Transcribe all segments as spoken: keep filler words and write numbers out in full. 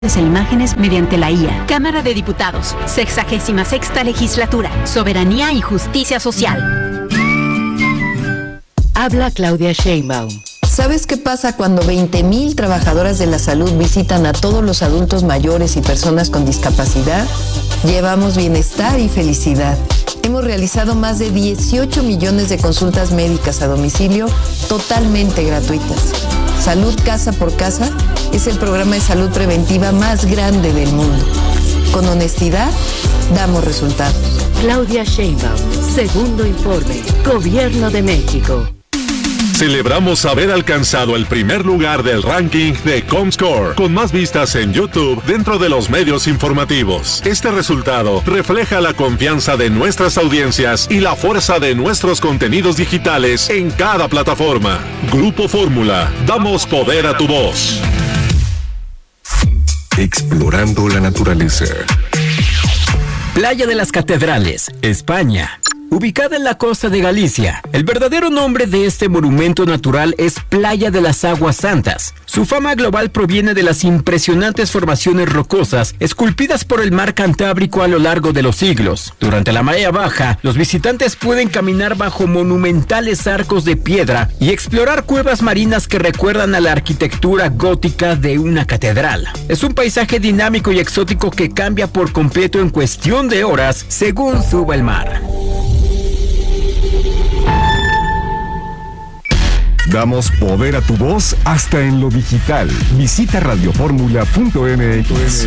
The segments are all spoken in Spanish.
en imágenes mediante la I A. Cámara de Diputados, sexagésima sexta legislatura, Soberanía y Justicia Social. Habla Claudia Sheinbaum. ¿Sabes qué pasa cuando veinte mil trabajadoras de la salud visitan a todos los adultos mayores y personas con discapacidad? Llevamos bienestar y felicidad. Hemos realizado más de dieciocho millones de consultas médicas a domicilio totalmente gratuitas. Salud Casa por Casa es el programa de salud preventiva más grande del mundo. Con honestidad, damos resultados. Claudia Sheinbaum, segundo informe, Gobierno de México. Celebramos haber alcanzado el primer lugar del ranking de Comscore, con más vistas en YouTube dentro de los medios informativos. Este resultado refleja la confianza de nuestras audiencias y la fuerza de nuestros contenidos digitales en cada plataforma. Grupo Fórmula, damos poder a tu voz. Explorando la naturaleza. Playa de las Catedrales, España. Ubicada en la costa de Galicia, el verdadero nombre de este monumento natural es Playa de las Aguas Santas. Su fama global proviene de las impresionantes formaciones rocosas esculpidas por el mar Cantábrico a lo largo de los siglos. Durante la marea baja, los visitantes pueden caminar bajo monumentales arcos de piedra y explorar cuevas marinas que recuerdan a la arquitectura gótica de una catedral. Es un paisaje dinámico y exótico que cambia por completo en cuestión de horas según suba el mar. Damos poder a tu voz hasta en lo digital. Visita radioformula punto m x.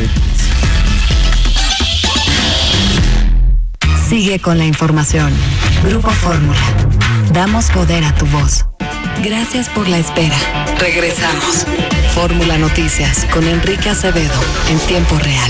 Sigue con la información. Grupo Fórmula. Damos poder a tu voz. Gracias por la espera. Regresamos. Fórmula Noticias con Enrique Acevedo en tiempo real.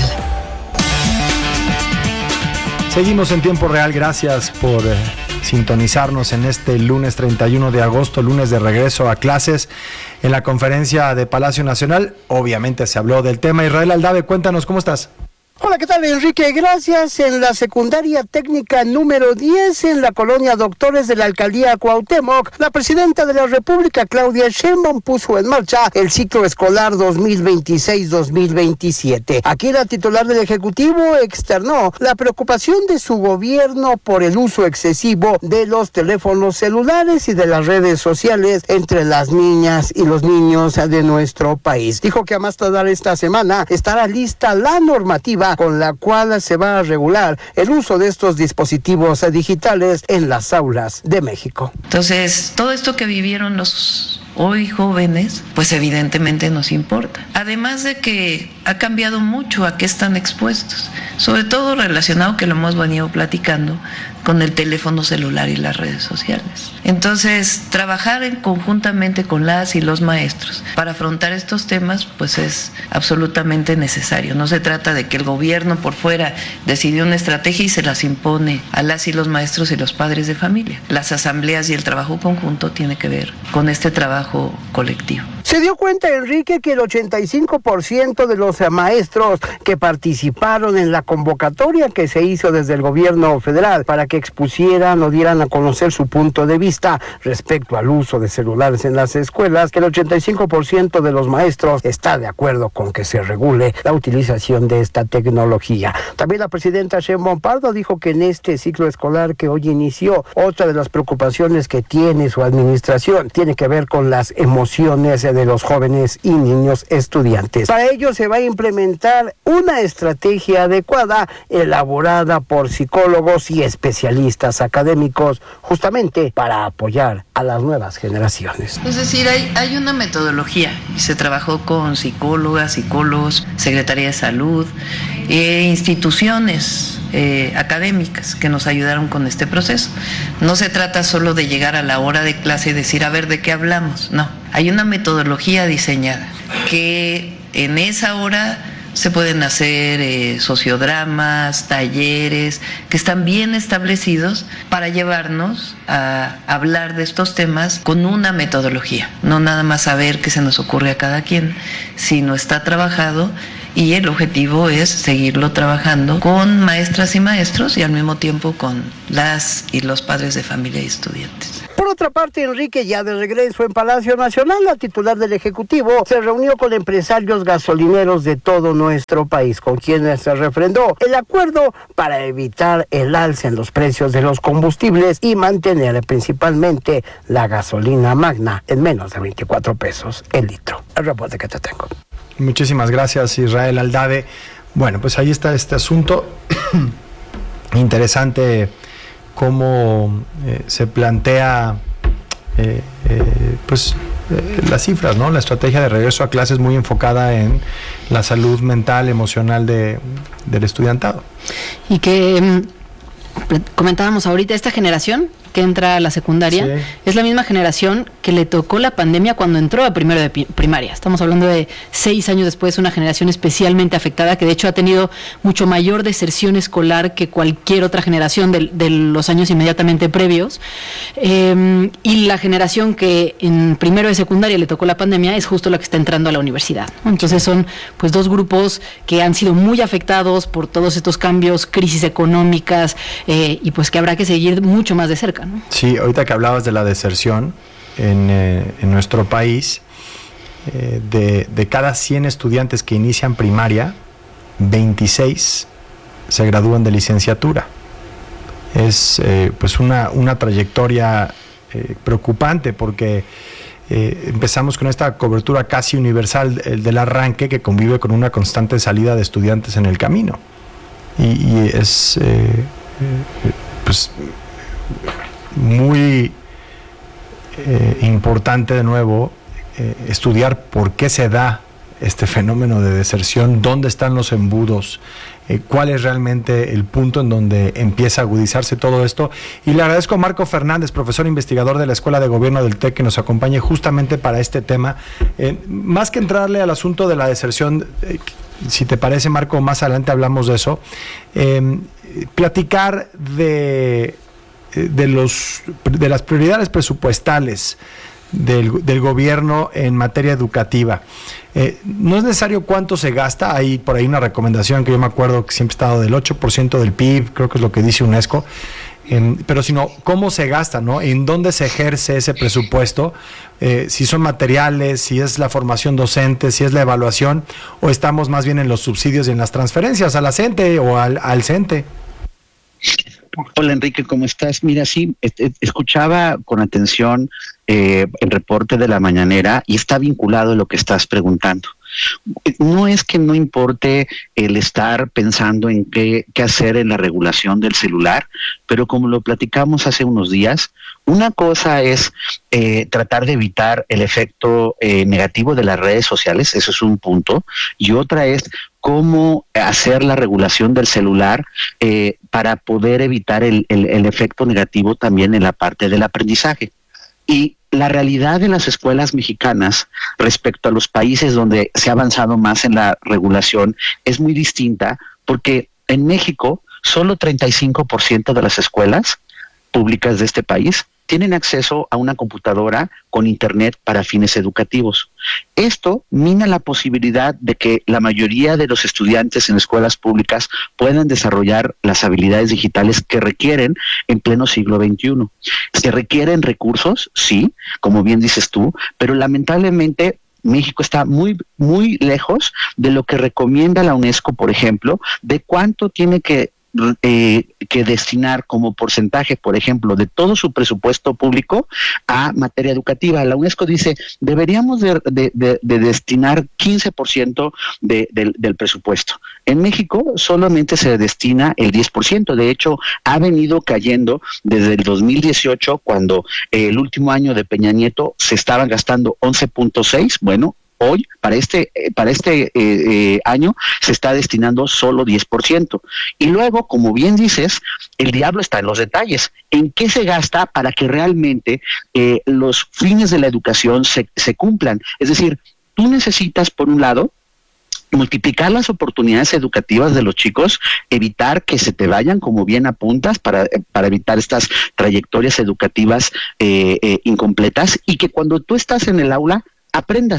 Seguimos en tiempo real. Gracias por eh, sintonizarnos en este lunes treinta y uno de agosto, lunes de regreso a clases. En la conferencia de Palacio Nacional, obviamente se habló del tema. Israel Aldave, cuéntanos, ¿cómo estás? Hola, ¿qué tal, Enrique? Gracias. En la secundaria técnica número diez, en la colonia Doctores de la alcaldía Cuauhtémoc, la presidenta de la República, Claudia Sheinbaum, puso en marcha el ciclo escolar dos mil veintiséis dos mil veintisiete. Aquí la titular del Ejecutivo externó la preocupación de su gobierno por el uso excesivo de los teléfonos celulares y de las redes sociales entre las niñas y los niños de nuestro país. Dijo que a más tardar esta semana estará lista la normativa con la cual se va a regular el uso de estos dispositivos digitales en las aulas de México. Entonces, todo esto que vivieron los hoy jóvenes, pues evidentemente nos importa. Además de que ha cambiado mucho a qué están expuestos, sobre todo relacionado, que lo hemos venido platicando, con el teléfono celular y las redes sociales. Entonces, trabajar en conjuntamente con las y los maestros para afrontar estos temas, pues es absolutamente necesario. No se trata de que el gobierno por fuera decidió una estrategia y se las impone a las y los maestros y los padres de familia. Las asambleas y el trabajo conjunto tiene que ver con este trabajo colectivo. Se dio cuenta, Enrique, que el ochenta y cinco por ciento de los maestros que participaron en la convocatoria que se hizo desde el gobierno federal para que expusieran o dieran a conocer su punto de vista respecto al uso de celulares en las escuelas, que el ochenta y cinco por ciento de los maestros está de acuerdo con que se regule la utilización de esta tecnología. También la presidenta Sheinbaum Pardo dijo que en este ciclo escolar que hoy inició, otra de las preocupaciones que tiene su administración tiene que ver con las emociones de los jóvenes y niños estudiantes. Para ello se va a implementar una estrategia adecuada elaborada por psicólogos y especialistas académicos justamente para apoyar a las nuevas generaciones. Es decir, hay, hay una metodología y se trabajó con psicólogas, psicólogos, Secretaría de Salud, e instituciones eh, académicas que nos ayudaron con este proceso. No se trata solo de llegar a la hora de clase y decir, a ver, ¿de qué hablamos? No, hay una metodología diseñada que en esa hora se pueden hacer eh, sociodramas, talleres, que están bien establecidos para llevarnos a hablar de estos temas con una metodología. No nada más saber qué se nos ocurre a cada quien, sino está trabajado, y el objetivo es seguirlo trabajando con maestras y maestros y al mismo tiempo con las y los padres de familia y estudiantes. Por otra parte, Enrique, ya de regreso en Palacio Nacional, la titular del Ejecutivo se reunió con empresarios gasolineros de todo nuestro país, con quienes se refrendó el acuerdo para evitar el alza en los precios de los combustibles y mantener principalmente la gasolina magna en menos de veinticuatro pesos el litro. El reporte que te tengo. Muchísimas gracias, Israel Aldave. Bueno, pues ahí está este asunto. Interesante cómo eh, se plantea eh, eh, pues eh, las cifras, ¿no? La estrategia de regreso a clases muy enfocada en la salud mental, emocional de, del estudiantado. Y que eh, comentábamos ahorita, esta generación que entra a la secundaria, sí, es la misma generación que le tocó la pandemia cuando entró a primero de primaria. Estamos hablando de seis años después, una generación especialmente afectada, que de hecho ha tenido mucho mayor deserción escolar que cualquier otra generación de, de los años inmediatamente previos. Eh, y la generación que en primero de secundaria le tocó la pandemia es justo la que está entrando a la universidad, ¿no? Entonces son pues dos grupos que han sido muy afectados por todos estos cambios, crisis económicas, eh, y pues que habrá que seguir mucho más de cerca, ¿no? Sí, ahorita que hablabas de la deserción en, eh, en nuestro país, eh, de, de cada cien estudiantes que inician primaria, veintiséis se gradúan de licenciatura. Es eh, pues una, una trayectoria eh, preocupante porque eh, empezamos con esta cobertura casi universal el del arranque que convive con una constante salida de estudiantes en el camino. Y, y es eh, eh, pues muy eh, importante de nuevo eh, estudiar por qué se da este fenómeno de deserción, dónde están los embudos, eh, cuál es realmente el punto en donde empieza a agudizarse todo esto. Y le agradezco a Marco Fernández, profesor investigador de la Escuela de Gobierno del TEC, que nos acompañe justamente para este tema. Eh, más que entrarle al asunto de la deserción, eh, si te parece, Marco, más adelante hablamos de eso, eh, platicar de de los de las prioridades presupuestales del, del gobierno en materia educativa. Eh, no es necesario cuánto se gasta, hay por ahí una recomendación que yo me acuerdo que siempre ha estado del ocho por ciento del P I B, creo que es lo que dice UNESCO, eh, pero sino cómo se gasta, ¿no? En dónde se ejerce ese presupuesto, eh, si son materiales, si es la formación docente, si es la evaluación, o estamos más bien en los subsidios y en las transferencias a la CENTE o al, al CENTE. Hola Enrique, ¿cómo estás? Mira, sí, escuchaba con atención eh, el reporte de la mañanera y está vinculado a lo que estás preguntando. No es que no importe el estar pensando en qué, qué hacer en la regulación del celular, pero como lo platicamos hace unos días, una cosa es eh, tratar de evitar el efecto eh, negativo de las redes sociales, eso es un punto, y otra es cómo hacer la regulación del celular eh, para poder evitar el, el, el efecto negativo también en la parte del aprendizaje. Y la realidad de las escuelas mexicanas respecto a los países donde se ha avanzado más en la regulación es muy distinta, porque en México solo treinta y cinco por ciento de las escuelas públicas de este país tienen acceso a una computadora con internet para fines educativos. Esto mina la posibilidad de que la mayoría de los estudiantes en escuelas públicas puedan desarrollar las habilidades digitales que requieren en pleno siglo veintiuno. ¿Se requieren recursos? Sí, como bien dices tú, pero lamentablemente México está muy, muy lejos de lo que recomienda la UNESCO, por ejemplo, de cuánto tiene que Eh, que destinar como porcentaje, por ejemplo, de todo su presupuesto público a materia educativa. La UNESCO dice, deberíamos de, de, de, de destinar quince por ciento de, de, del presupuesto. En México solamente se destina el diez por ciento. De hecho, ha venido cayendo desde el dos mil dieciocho, cuando eh, el último año de Peña Nieto se estaban gastando once punto seis. Bueno, hoy, para este para este eh, eh, año, se está destinando solo diez por ciento. Y luego, como bien dices, el diablo está en los detalles. ¿En qué se gasta para que realmente eh, los fines de la educación se, se cumplan? Es decir, tú necesitas, por un lado, multiplicar las oportunidades educativas de los chicos, evitar que se te vayan, como bien apuntas, para, para evitar estas trayectorias educativas eh, eh, incompletas, y que cuando tú estás en el aula aprendas.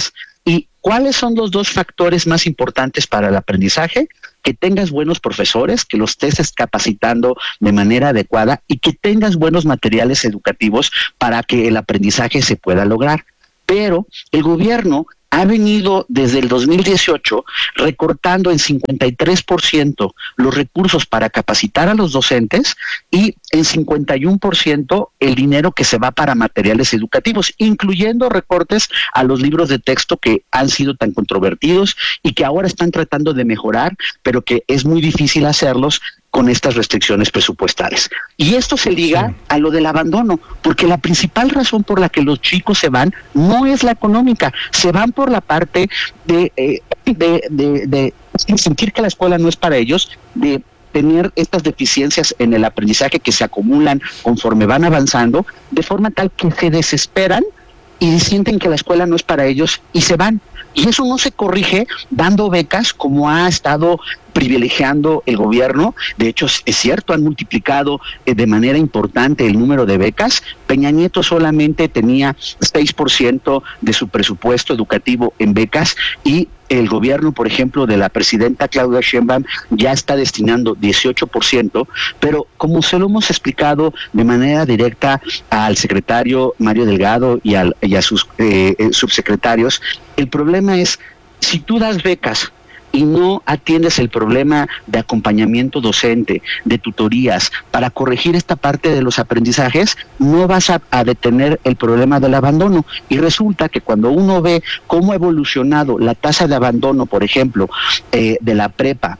¿Y cuáles son los dos factores más importantes para el aprendizaje? Que tengas buenos profesores, que los estés capacitando de manera adecuada y que tengas buenos materiales educativos para que el aprendizaje se pueda lograr. Pero el gobierno ha venido desde el dos mil dieciocho recortando en cincuenta y tres por ciento los recursos para capacitar a los docentes y en cincuenta y uno por ciento el dinero que se va para materiales educativos, incluyendo recortes a los libros de texto que han sido tan controvertidos y que ahora están tratando de mejorar, pero que es muy difícil hacerlos con estas restricciones presupuestales. Y esto se liga sí. a lo del abandono, porque la principal razón por la que los chicos se van no es la económica, se van por la parte de, eh, de, de, de sentir que la escuela no es para ellos, de tener estas deficiencias en el aprendizaje que se acumulan conforme van avanzando, de forma tal que se desesperan y sienten que la escuela no es para ellos y se van. Y eso no se corrige dando becas como ha estado privilegiando el gobierno. De hecho, es cierto, han multiplicado eh, de manera importante el número de becas. Peña Nieto solamente tenía seis por ciento de su presupuesto educativo en becas y el gobierno, por ejemplo, de la presidenta Claudia Sheinbaum ya está destinando dieciocho por ciento, pero como se lo hemos explicado de manera directa al secretario Mario Delgado y, al, y a sus eh, subsecretarios, el problema es, si tú das becas y no atiendes el problema de acompañamiento docente, de tutorías, para corregir esta parte de los aprendizajes, no vas a, a detener el problema del abandono. Y resulta que cuando uno ve cómo ha evolucionado la tasa de abandono, por ejemplo, eh, de la prepa,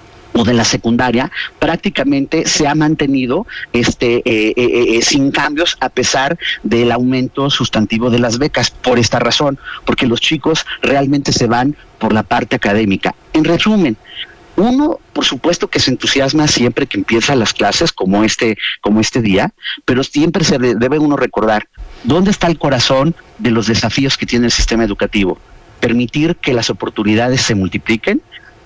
o de la secundaria, prácticamente se ha mantenido este eh, eh, eh, sin cambios a pesar del aumento sustantivo de las becas, por esta razón, porque los chicos realmente se van por la parte académica. En resumen, uno, por supuesto que se entusiasma siempre que empiezan las clases como este, como este día, pero siempre se debe uno recordar dónde está el corazón de los desafíos que tiene el sistema educativo. Permitir que las oportunidades se multipliquen,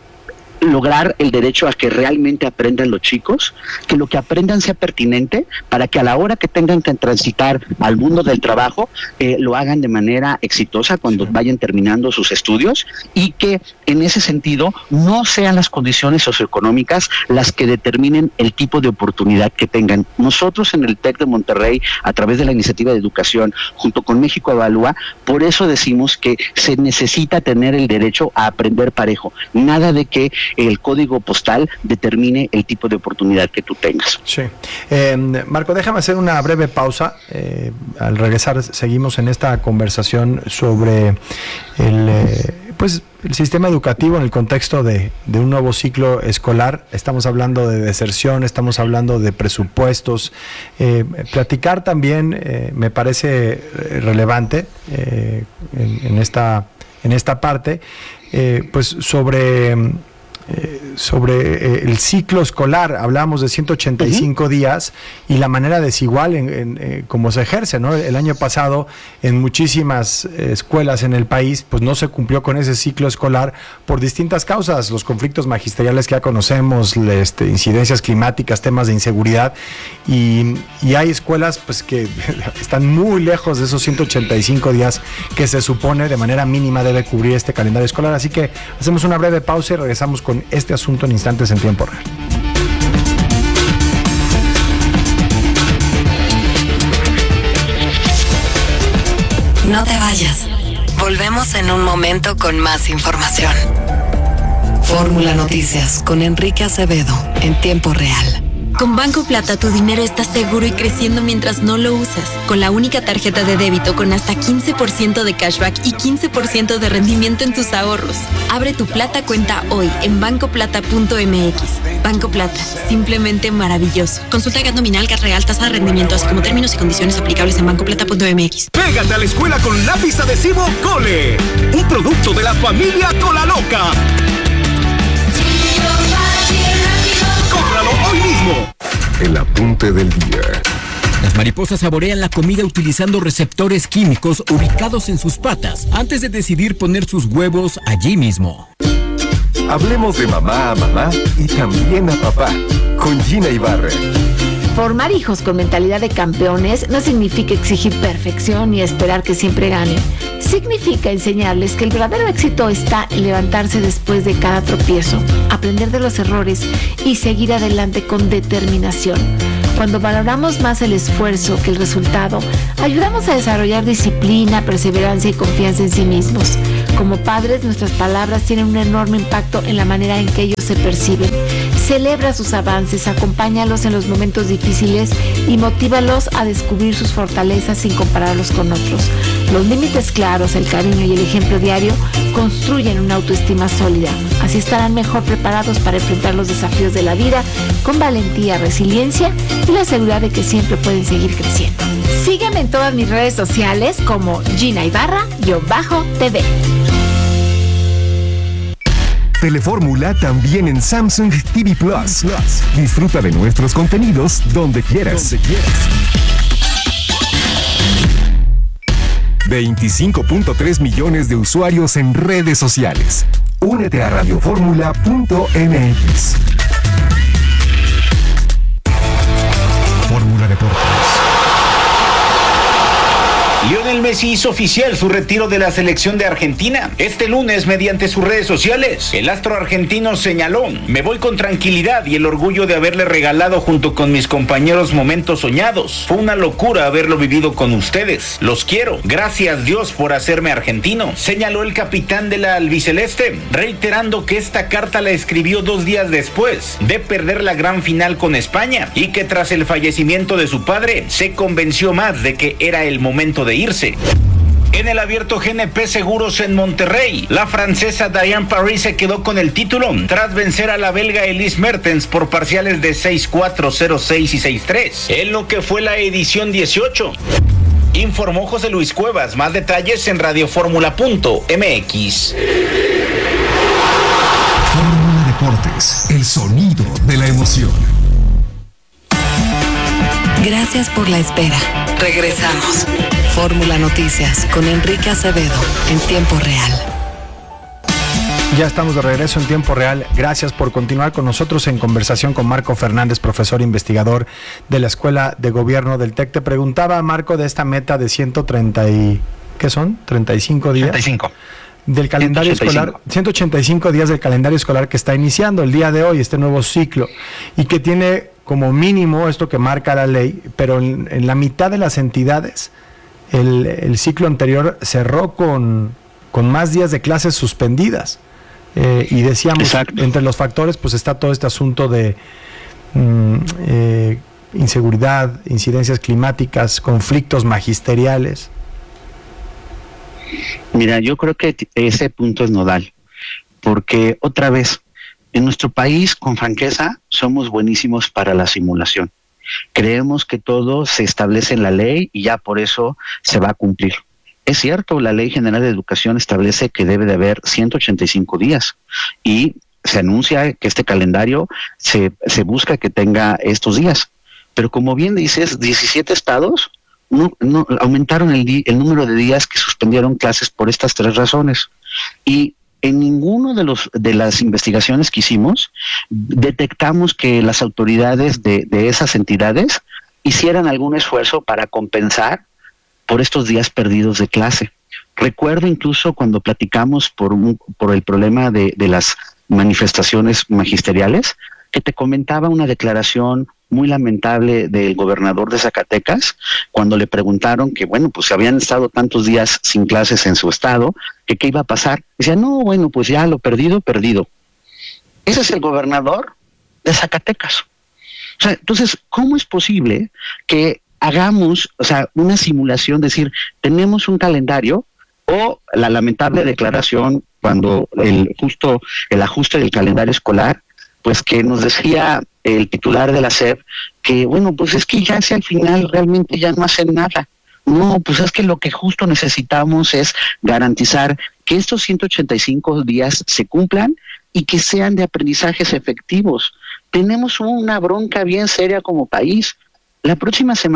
lograr el derecho a que realmente aprendan los chicos, que lo que aprendan sea pertinente para que a la hora que tengan que transitar al mundo del trabajo eh, lo hagan de manera exitosa cuando vayan terminando sus estudios, y que en ese sentido no sean las condiciones socioeconómicas las que determinen el tipo de oportunidad que tengan. Nosotros en el TEC de Monterrey, a través de la iniciativa de educación, junto con México Evalúa, por eso decimos que se necesita tener el derecho a aprender parejo. Nada de que el código postal determine el tipo de oportunidad que tú tengas. Sí. Eh, Marco, déjame hacer una breve pausa. Eh, al regresar seguimos en esta conversación sobre el, eh, pues, el sistema educativo en el contexto de, de un nuevo ciclo escolar. Estamos hablando de deserción, estamos hablando de presupuestos. Eh, platicar también eh, me parece relevante eh, en, en, esta, en esta parte, eh, pues sobre... Eh, sobre eh, el ciclo escolar. Hablamos de ciento ochenta y cinco uh-huh. días y la manera desigual en, en eh, cómo se ejerce, ¿no? El año pasado en muchísimas eh, escuelas en el país pues no se cumplió con ese ciclo escolar por distintas causas, los conflictos magisteriales que ya conocemos, este, incidencias climáticas, temas de inseguridad, y, y hay escuelas pues que están muy lejos de esos ciento ochenta y cinco días que se supone de manera mínima debe cubrir este calendario escolar. Así que hacemos una breve pausa y regresamos con este asunto en instantes en tiempo real. No te vayas. Volvemos en un momento con más información. Fórmula Noticias con Enrique Acevedo en tiempo real. Con Banco Plata tu dinero está seguro y creciendo mientras no lo usas. Con la única tarjeta de débito con hasta quince por ciento de cashback y quince por ciento de rendimiento en tus ahorros. Abre tu Plata cuenta hoy en banco plata punto m x. Banco Plata, simplemente maravilloso. Consulta G A T nominal, G A T real, tasa de rendimiento, así como términos y condiciones aplicables en banco plata punto m x. Pégate a la escuela con lápiz adhesivo Cole, un producto de la familia Cola Loca. Hoy mismo. El apunte del día. Las mariposas saborean la comida utilizando receptores químicos ubicados en sus patas antes de decidir poner sus huevos allí mismo. Hablemos de mamá a mamá y también a papá con Gina Ibarra. Formar hijos con mentalidad de campeones no significa exigir perfección ni esperar que siempre ganen. Significa enseñarles que el verdadero éxito está en levantarse después de cada tropiezo, aprender de los errores y seguir adelante con determinación. Cuando valoramos más el esfuerzo que el resultado, ayudamos a desarrollar disciplina, perseverancia y confianza en sí mismos. Como padres, nuestras palabras tienen un enorme impacto en la manera en que ellos se perciben. Celebra sus avances, acompáñalos en los momentos difíciles y motívalos a descubrir sus fortalezas sin compararlos con otros. Los límites claros, el cariño y el ejemplo diario construyen una autoestima sólida. Así estarán mejor preparados para enfrentar los desafíos de la vida con valentía, resiliencia y la seguridad de que siempre pueden seguir creciendo. Sígueme en todas mis redes sociales como Gina Ibarra-T V. Telefórmula también en Samsung T V Plus. Disfruta de nuestros contenidos donde quieras. Donde quieras. veinticinco punto tres millones de usuarios en redes sociales. Únete a radioformula punto m x. Fórmula Deportes. Lionel Messi hizo oficial su retiro de la selección de Argentina. Este lunes, mediante sus redes sociales, el astro argentino señaló: me voy con tranquilidad y el orgullo de haberle regalado junto con mis compañeros momentos soñados. Fue una locura haberlo vivido con ustedes. Los quiero. Gracias Dios por hacerme argentino, señaló el capitán de la albiceleste, reiterando que esta carta la escribió dos días después de perder la gran final con España y que tras el fallecimiento de su padre se convenció más de que era el momento de irse. En el abierto G N P Seguros en Monterrey, la francesa Diane Paris se quedó con el título tras vencer a la belga Elise Mertens por parciales de seis cuatro, cero seis y seis tres, en lo que fue la edición dieciocho. Informó José Luis Cuevas. Más detalles en radioformula punto m x. Fórmula Deportes, el sonido de la emoción. Gracias por la espera. Regresamos. Fórmula Noticias con Enrique Acevedo en tiempo real. Ya estamos de regreso en tiempo real. Gracias por continuar con nosotros en conversación con Marco Fernández, profesor investigador de la Escuela de Gobierno del TEC. Te preguntaba, Marco, de esta meta de ciento treinta y... ¿qué son? ¿treinta y cinco días? treinta y cinco. Del calendario ciento ochenta y cinco. escolar, ciento ochenta y cinco días del calendario escolar que está iniciando el día de hoy, este nuevo ciclo, y que tiene como mínimo esto que marca la ley, pero en, en la mitad de las entidades, el, el ciclo anterior cerró con, con más días de clases suspendidas. Eh, y decíamos, exacto, entre los factores pues está todo este asunto de mm, eh, inseguridad, incidencias climáticas, conflictos magisteriales. Mira, yo creo que ese punto es nodal, porque otra vez, en nuestro país, con franqueza, somos buenísimos para la simulación. Creemos que todo se establece en la ley y ya por eso se va a cumplir. Es cierto, la Ley General de Educación establece que debe de haber ciento ochenta y cinco días y se anuncia que este calendario se, se busca que tenga estos días. Pero como bien dices, diecisiete estados no, no, aumentaron el, di, el número de días que suspendieron clases por estas tres razones. Y en ninguno de los de las investigaciones que hicimos detectamos que las autoridades de, de esas entidades hicieran algún esfuerzo para compensar por estos días perdidos de clase. Recuerdo incluso cuando platicamos por, un, por el problema de, de las manifestaciones magisteriales, que te comentaba una declaración muy lamentable del gobernador de Zacatecas, cuando le preguntaron que, bueno, pues habían estado tantos días sin clases en su estado, que qué iba a pasar. Decía, no, bueno, pues ya lo perdido, perdido. Ese es el gobernador de Zacatecas. O sea, entonces, ¿cómo es posible que hagamos, o sea, una simulación, decir, tenemos un calendario, o la lamentable declaración cuando el justo el ajuste del calendario escolar, pues que nos decía el titular de la S E P que, bueno, pues es que ya hacia el final realmente ya no hacen nada. No, pues es que lo que justo necesitamos es garantizar que estos ciento ochenta y cinco días se cumplan y que sean de aprendizajes efectivos. Tenemos una bronca bien seria como país. La próxima semana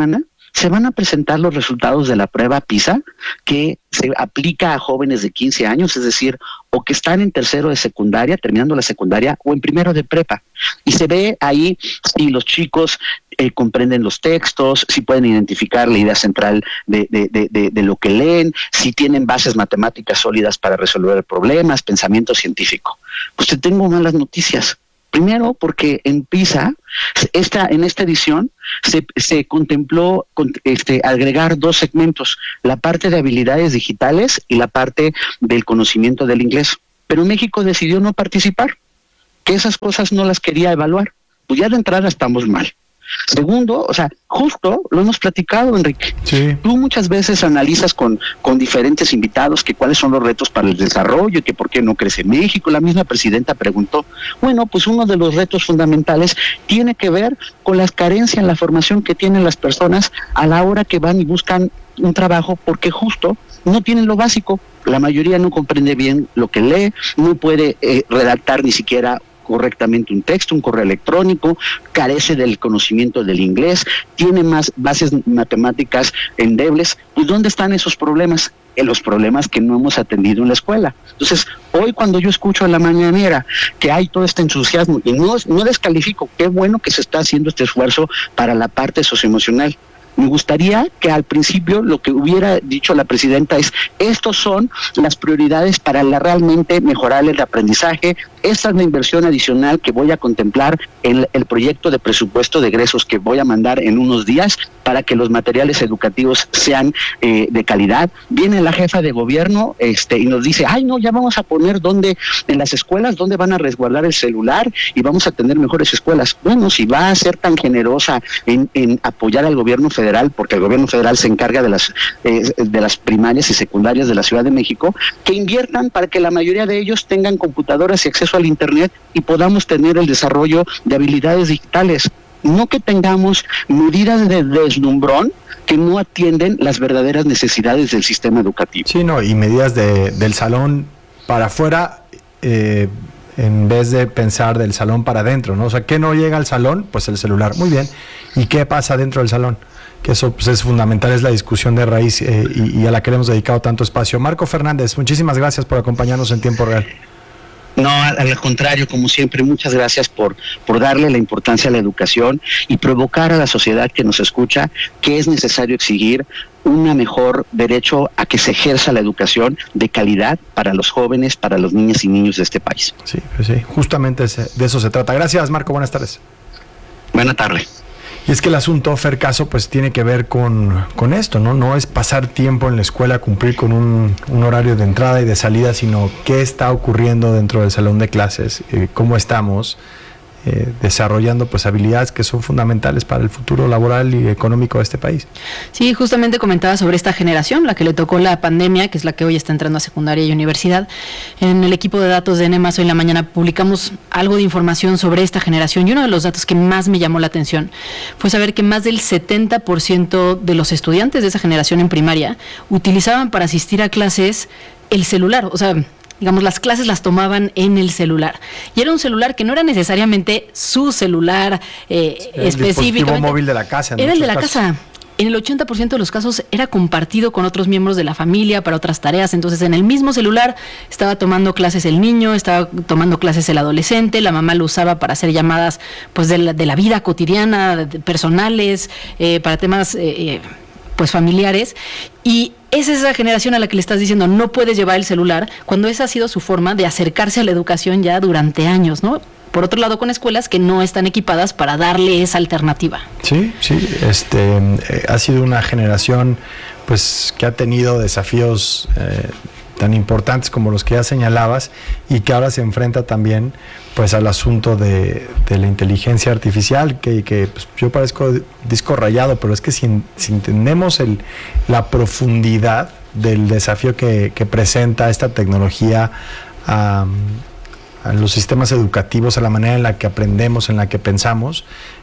se van a presentar los resultados de la prueba PISA, que se aplica a jóvenes de quince años, es decir, o que están en tercero de secundaria, terminando la secundaria, o en primero de prepa. Y se ve ahí si los chicos eh, comprenden los textos, si pueden identificar la idea central de, de, de, de, de lo que leen, si tienen bases matemáticas sólidas para resolver problemas, pensamiento científico. Pues te tengo malas noticias. Primero, porque en PISA, esta, en esta edición, se, se contempló con, este, agregar dos segmentos, la parte de habilidades digitales y la parte del conocimiento del inglés. Pero México decidió no participar, que esas cosas no las quería evaluar. Pues ya de entrada estamos mal. Segundo, o sea, justo lo hemos platicado, Enrique. Sí. Tú muchas veces analizas con, con diferentes invitados que cuáles son los retos para el desarrollo y que por qué no crece México. La misma presidenta preguntó. Bueno, pues uno de los retos fundamentales tiene que ver con las carencias en la formación que tienen las personas a la hora que van y buscan un trabajo, porque justo no tienen lo básico. La mayoría no comprende bien lo que lee, no puede eh, redactar ni siquiera correctamente un texto, un correo electrónico, carece del conocimiento del inglés, tiene más bases matemáticas endebles. Pues ¿dónde están esos problemas? En los problemas que no hemos atendido en la escuela. Entonces, hoy cuando yo escucho en la mañanera que hay todo este entusiasmo, y no, no descalifico, qué bueno que se está haciendo este esfuerzo para la parte socioemocional. Me gustaría que al principio lo que hubiera dicho la presidenta es, estos son las prioridades para la, realmente mejorar el aprendizaje, esta es la inversión adicional que voy a contemplar en el proyecto de presupuesto de egresos que voy a mandar en unos días para que los materiales educativos sean eh, de calidad. Viene la jefa de gobierno este, y nos dice, ay no, ya vamos a poner dónde, en las escuelas, dónde van a resguardar el celular y vamos a tener mejores escuelas. Bueno, si va a ser tan generosa en, en apoyar al gobierno federal, porque el gobierno federal se encarga de las, eh, de las primarias y secundarias de la Ciudad de México, que inviertan para que la mayoría de ellos tengan computadoras y acceso al internet y podamos tener el desarrollo de habilidades digitales. No que tengamos medidas de deslumbrón que no atienden las verdaderas necesidades del sistema educativo. Sí, no, y medidas de, del salón para afuera eh, en vez de pensar del salón para adentro, ¿no? O sea, ¿qué no llega al salón? Pues el celular. Muy bien. ¿Y qué pasa dentro del salón? Que eso pues, es fundamental, es la discusión de raíz eh, y, y a la que le hemos dedicado tanto espacio. Marco Fernández, muchísimas gracias por acompañarnos en tiempo real. No, al contrario, como siempre, muchas gracias por, por darle la importancia a la educación y provocar a la sociedad que nos escucha que es necesario exigir un mejor derecho a que se ejerza la educación de calidad para los jóvenes, para los niñas y niños de este país. Sí, pues sí, justamente de eso se trata. Gracias, Marco, buenas tardes. Buenas tardes. Y es que el asunto, Fer Caso, pues tiene que ver con, con esto, ¿no? No es pasar tiempo en la escuela, cumplir con un, un horario de entrada y de salida, sino qué está ocurriendo dentro del salón de clases, eh, cómo estamos eh, desarrollando pues habilidades que son fundamentales para el futuro laboral y económico de este país. Sí, justamente comentaba sobre esta generación, la que le tocó la pandemia, que es la que hoy está entrando a secundaria y universidad. En el equipo de datos de N más hoy en la mañana publicamos algo de información sobre esta generación y uno de los datos que más me llamó la atención fue saber que más del setenta por ciento de los estudiantes de esa generación en primaria utilizaban para asistir a clases el celular, o sea, digamos, las clases las tomaban en el celular. Y era un celular que no era necesariamente su celular eh, el específicamente. El dispositivo móvil de la casa. Era el de la casos. casa. En el ochenta por ciento de los casos era compartido con otros miembros de la familia para otras tareas. Entonces, en el mismo celular estaba tomando clases el niño, estaba tomando clases el adolescente, la mamá lo usaba para hacer llamadas pues de la, de la vida cotidiana, de, personales, eh, para temas eh, pues familiares. Y es esa generación a la que le estás diciendo no puedes llevar el celular, cuando esa ha sido su forma de acercarse a la educación ya durante años, ¿no? Por otro lado, con escuelas que no están equipadas para darle esa alternativa. Sí, sí, este eh, ha sido una generación pues que ha tenido desafíos eh, tan importantes como los que ya señalabas y que ahora se enfrenta también pues al asunto de, de la inteligencia artificial, que, que pues, yo parezco disco rayado, pero es que si, si entendemos el, la profundidad del desafío que, que presenta esta tecnología a, a los sistemas educativos, a la manera en la que aprendemos, en la que pensamos,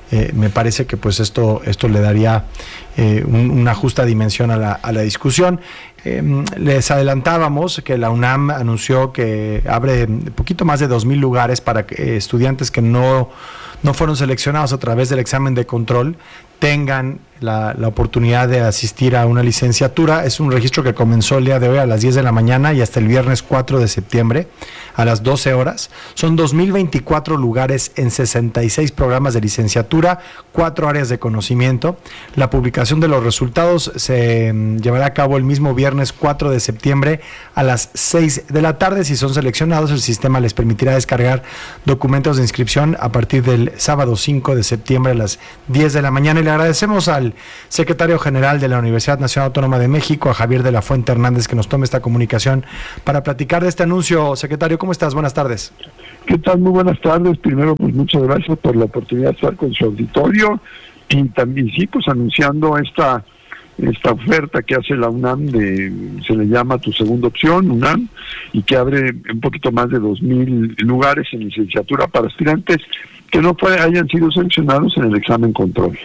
eh, me parece que pues esto, esto le daría eh, un, una justa dimensión a la, a la discusión. Eh, les adelantábamos que la UNAM anunció que abre un poquito más de dos mil lugares para que, eh, estudiantes que no, no fueron seleccionados a través del examen de control tengan la, la oportunidad de asistir a una licenciatura. Es un registro que comenzó el día de hoy a las diez de la mañana y hasta el viernes cuatro de septiembre a las doce horas. Son dos mil veinticuatro lugares en sesenta y seis programas de licenciatura, cuatro áreas de conocimiento. La publicación de los resultados se um, llevará a cabo el mismo viernes cuatro de septiembre a las seis de la tarde. Si son seleccionados, el sistema les permitirá descargar documentos de inscripción a partir del sábado cinco de septiembre a las diez de la mañana. Y le agradecemos al secretario general de la Universidad Nacional Autónoma de México, a Javier de la Fuente Hernández, que nos tome esta comunicación para platicar de este anuncio. Secretario, ¿cómo estás? Buenas tardes. ¿Qué tal? Muy buenas tardes. Primero, pues muchas gracias por la oportunidad de estar con su auditorio y también, sí, pues anunciando esta esta oferta que hace la UNAM, de se le llama Tu Segunda Opción, UNAM, y que abre un poquito más de dos mil lugares en licenciatura para aspirantes que no fue, hayan sido seleccionados en el examen control.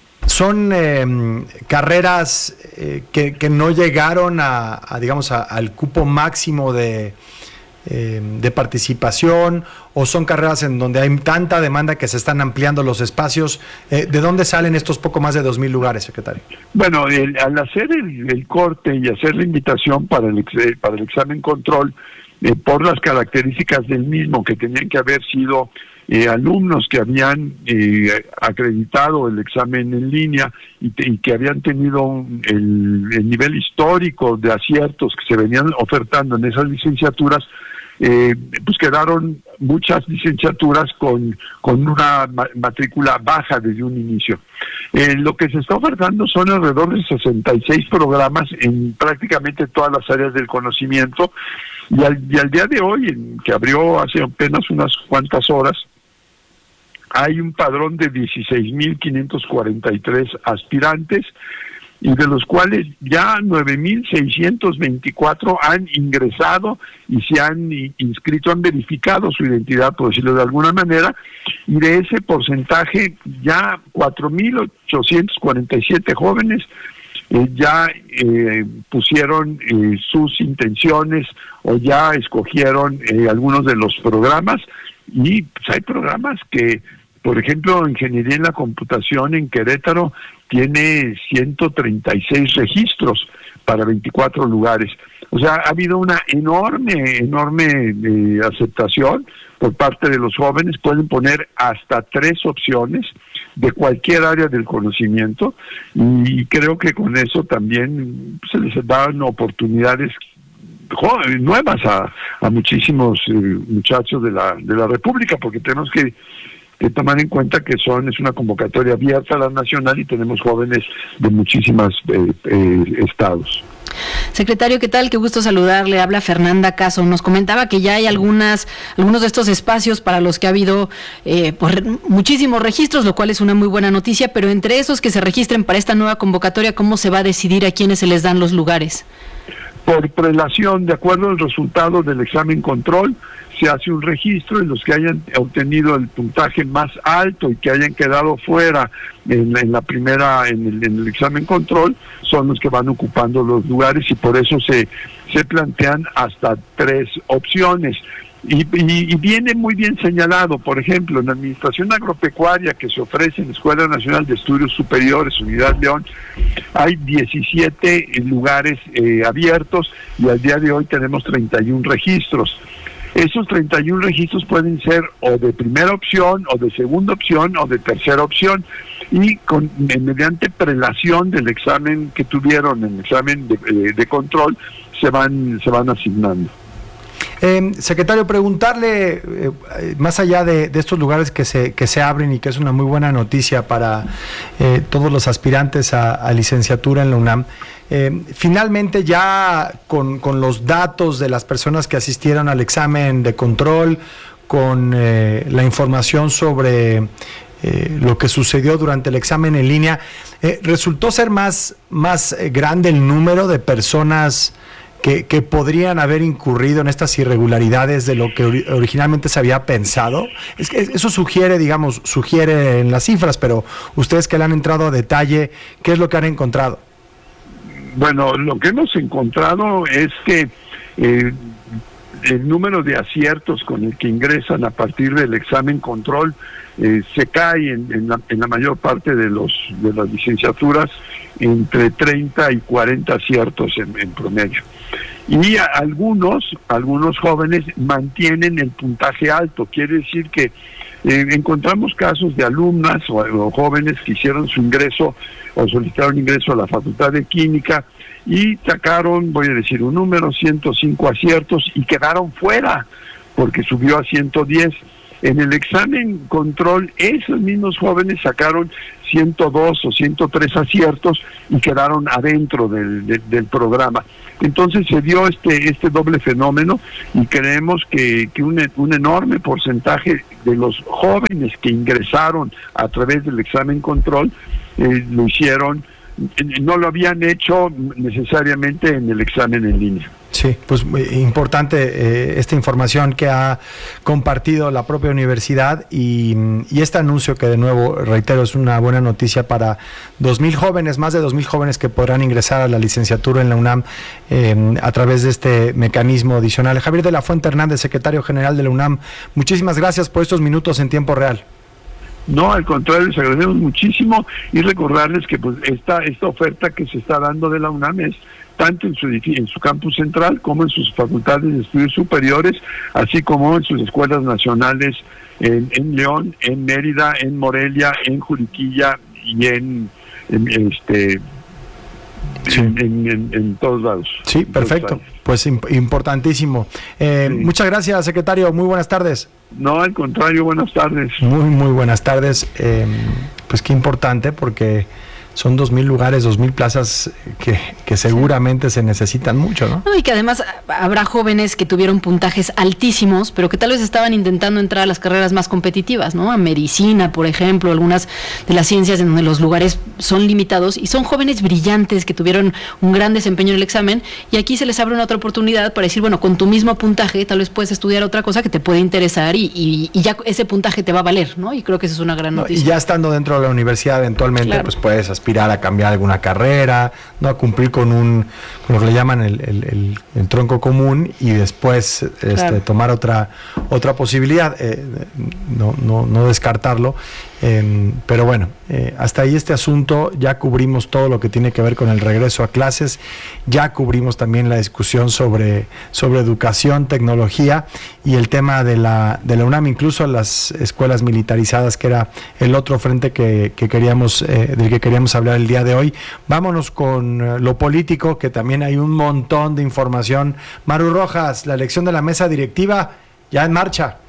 Son eh, carreras eh, que, que no llegaron a, a digamos, a, al cupo máximo de, eh, de participación, o son carreras en donde hay tanta demanda que se están ampliando los espacios. Eh, ¿De dónde salen estos poco más de dos mil lugares, secretario? Bueno, el, al hacer el, el corte y hacer la invitación para el, para el examen control, eh, por las características del mismo, que tenían que haber sido Eh, alumnos que habían eh, acreditado el examen en línea y, te, y que habían tenido un, el, el nivel histórico de aciertos que se venían ofertando en esas licenciaturas, eh, pues quedaron muchas licenciaturas con, con una ma- matrícula baja desde un inicio. Eh, lo que se está ofertando son alrededor de sesenta y seis programas en prácticamente todas las áreas del conocimiento, y al, y al día de hoy, en, que abrió hace apenas unas cuantas horas, hay un padrón de dieciséis mil quinientos cuarenta y tres aspirantes, y de los cuales ya nueve mil seiscientos veinticuatro han ingresado y se han inscrito, han verificado su identidad, por decirlo de alguna manera, y de ese porcentaje ya cuatro mil ochocientos cuarenta y siete jóvenes eh, ya eh, pusieron eh, sus intenciones o ya escogieron eh, algunos de los programas. Y pues, hay programas que, por ejemplo, Ingeniería en la Computación en Querétaro tiene ciento treinta y seis registros para veinticuatro lugares. O sea, ha habido una enorme, enorme eh, aceptación por parte de los jóvenes. Pueden poner hasta tres opciones de cualquier área del conocimiento, y creo que con eso también se les dan oportunidades nuevas a, a muchísimos eh, muchachos de la de la República, porque tenemos que, que tomar en cuenta que son es una convocatoria abierta a la nacional y tenemos jóvenes de muchísimos eh, eh, estados. Secretario, ¿qué tal? Qué gusto saludarle. Habla Fernanda Caso. Nos comentaba que ya hay algunas algunos de estos espacios para los que ha habido eh, pues, muchísimos registros, lo cual es una muy buena noticia, pero entre esos que se registren para esta nueva convocatoria, ¿cómo se va a decidir a quiénes se les dan los lugares? Por prelación, de acuerdo al resultado del examen control, se hace un registro, y los que hayan obtenido el puntaje más alto y que hayan quedado fuera en, en la primera, en el, en el examen control, son los que van ocupando los lugares, y por eso se, se plantean hasta tres opciones. Y, y, y viene muy bien señalado, por ejemplo, en la Administración Agropecuaria que se ofrece en la Escuela Nacional de Estudios Superiores, Unidad León, hay diecisiete lugares eh, abiertos, y al día de hoy tenemos treinta y uno registros. Esos treinta y uno registros pueden ser o de primera opción, o de segunda opción, o de tercera opción, y con, mediante prelación del examen que tuvieron, en el examen de, de, de control, se van, se van asignando. Eh, secretario, preguntarle, eh, más allá de, de estos lugares que se que se abren, y que es una muy buena noticia para eh, todos los aspirantes a, a licenciatura en la UNAM, eh, finalmente ya con, con los datos de las personas que asistieron al examen de control, con eh, la información sobre eh, lo que sucedió durante el examen en línea, eh, ¿resultó ser más, más grande el número de personas que, que podrían haber incurrido en estas irregularidades de lo que ori- originalmente se había pensado? Es que eso sugiere, digamos, sugiere en las cifras, pero ustedes que le han entrado a detalle, ¿qué es lo que han encontrado? Bueno, lo que hemos encontrado es que eh, el número de aciertos con el que ingresan a partir del examen control eh, se cae en, en, la, en la mayor parte de los de las licenciaturas entre treinta y cuarenta aciertos en, en promedio. Y a, algunos, algunos jóvenes mantienen el puntaje alto, quiere decir que eh, encontramos casos de alumnas o, o jóvenes que hicieron su ingreso o solicitaron ingreso a la Facultad de Química y sacaron, voy a decir un número, ciento cinco aciertos y quedaron fuera porque subió a ciento diez. En el examen control, esos mismos jóvenes sacaron ciento dos o ciento tres aciertos y quedaron adentro del, del, del programa. Entonces se dio este este doble fenómeno y creemos que, que un, un enorme porcentaje de los jóvenes que ingresaron a través del examen control eh, lo hicieron, no lo habían hecho necesariamente en el examen en línea. Sí, pues importante eh, esta información que ha compartido la propia universidad y, y este anuncio que de nuevo, reitero, es una buena noticia para dos mil jóvenes, más de dos mil jóvenes que podrán ingresar a la licenciatura en la UNAM eh, a través de este mecanismo adicional. Javier de la Fuente Hernández, secretario general de la UNAM, muchísimas gracias por estos minutos en tiempo real. No, al contrario, les agradecemos muchísimo y recordarles que pues esta, esta oferta que se está dando de la UNAM es tanto en su, en su campus central como en sus facultades de estudios superiores, así como en sus escuelas nacionales en, en León, en Mérida, en Morelia, en Juriquilla y en, en este sí. en, en, en, en todos lados. Sí, perfecto. Pues imp- importantísimo. Eh, sí. Muchas gracias, secretario. Muy buenas tardes. No, al contrario, buenas tardes. Muy, muy buenas tardes. Eh, pues qué importante, porque son dos mil lugares, dos mil plazas que, que seguramente se necesitan mucho, ¿no? No, y que además habrá jóvenes que tuvieron puntajes altísimos, pero que tal vez estaban intentando entrar a las carreras más competitivas, ¿no? A medicina, por ejemplo, algunas de las ciencias en donde los lugares son limitados, y son jóvenes brillantes que tuvieron un gran desempeño en el examen, y aquí se les abre una otra oportunidad para decir, bueno, con tu mismo puntaje tal vez puedes estudiar otra cosa que te puede interesar y, y, y ya ese puntaje te va a valer, ¿no? Y creo que esa es una gran noticia. No, y ya estando dentro de la universidad, eventualmente, claro, pues puedes aspirar a cambiar alguna carrera, no a cumplir con un, con lo que le llaman el, el, el, el tronco común, y después este, claro, tomar otra otra posibilidad, eh, no, no, no descartarlo, eh, pero bueno, eh, hasta ahí este asunto. Ya cubrimos todo lo que tiene que ver con el regreso a clases, ya cubrimos también la discusión sobre, sobre educación, tecnología y el tema de la, de la UNAM, incluso las escuelas militarizadas, que era el otro frente que, que queríamos, eh, del que queríamos hablar el día de hoy. Vámonos con lo político, que también hay un montón de información. Maru Rojas, la elección de la mesa directiva ya en marcha.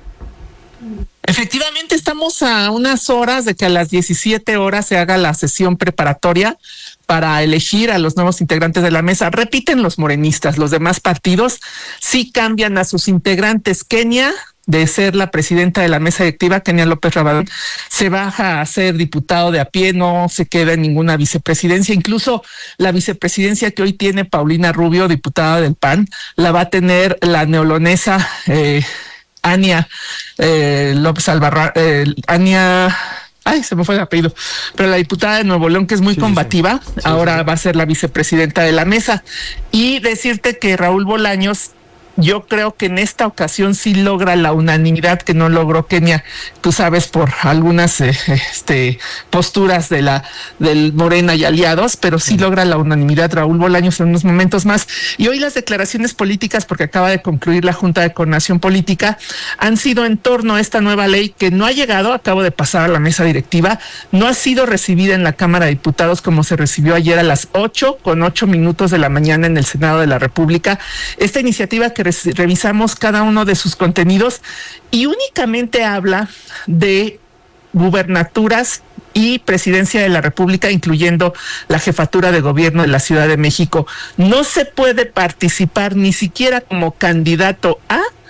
Efectivamente, estamos a unas horas de que a las diecisiete horas se haga la sesión preparatoria para elegir a los nuevos integrantes de la mesa. Repiten los morenistas, los demás partidos sí cambian a sus integrantes. Kenia, de ser la presidenta de la mesa directiva, Kenia López Rabadán, se baja a ser diputado de a pie, no se queda en ninguna vicepresidencia. Incluso la vicepresidencia que hoy tiene Paulina Rubio, diputada del P A N, la va a tener la neolonesa eh, Ania eh, López Albarrán, eh, Ania... Ay, se me fue el apellido, pero la diputada de Nuevo León, que es muy sí, combativa, sí, sí. ahora sí, va a ser la vicepresidenta de la mesa. Y decirte que Raúl Bolaños, yo creo que en esta ocasión sí logra la unanimidad que no logró Kenia, tú sabes, por algunas eh, este, posturas de la del Morena y aliados, pero sí logra la unanimidad Raúl Bolaños en unos momentos más. Y hoy las declaraciones políticas, porque acaba de concluir la Junta de Coordinación Política, han sido en torno a esta nueva ley que no ha llegado, acabo de pasar a la mesa directiva, no ha sido recibida en la Cámara de Diputados como se recibió ayer a las ocho con ocho minutos de la mañana en el Senado de la República. Esta iniciativa que revisamos cada uno de sus contenidos y únicamente habla de gubernaturas y presidencia de la República, incluyendo la jefatura de gobierno de la Ciudad de México. No se puede participar ni siquiera como candidato a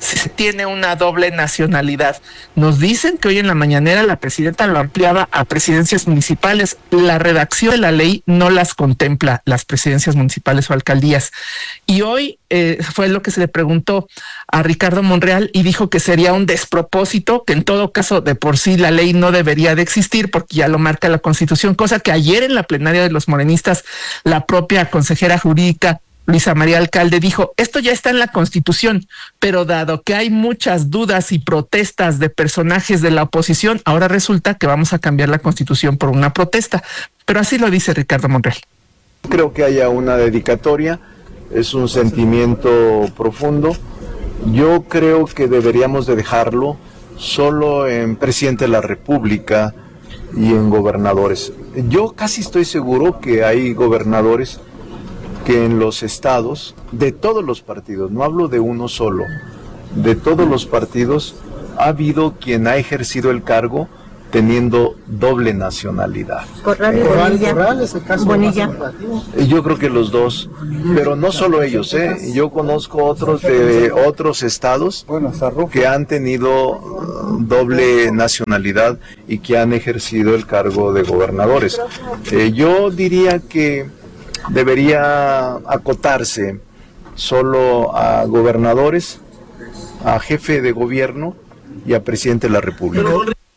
tiene una doble nacionalidad. Nos dicen que hoy en la mañanera la presidenta lo ampliaba a presidencias municipales. La redacción de la ley no las contempla, las presidencias municipales o alcaldías. Y hoy eh, fue lo que se le preguntó a Ricardo Monreal y dijo que sería un despropósito, que en todo caso de por sí la ley no debería de existir porque ya lo marca la Constitución, cosa que ayer en la plenaria de los morenistas la propia consejera jurídica Luisa María Alcalde dijo, esto ya está en la Constitución, pero dado que hay muchas dudas y protestas de personajes de la oposición, ahora resulta que vamos a cambiar la Constitución por una protesta. Pero así lo dice Ricardo Monreal. Creo que haya una dedicatoria, es un sentimiento profundo. Yo creo que deberíamos de dejarlo solo en presidente de la República y en gobernadores. Yo casi estoy seguro que hay gobernadores que en los estados, de todos los partidos, no hablo de uno solo, de todos los partidos, ha habido quien ha ejercido el cargo teniendo doble nacionalidad. Corral y Bonilla. Corral es el caso Bonilla. Yo creo que los dos, pero no solo ellos, ¿eh? Yo conozco otros de otros estados que han tenido doble nacionalidad y que han ejercido el cargo de gobernadores. Eh, yo diría que debería acotarse solo a gobernadores, a jefe de gobierno y a presidente de la República.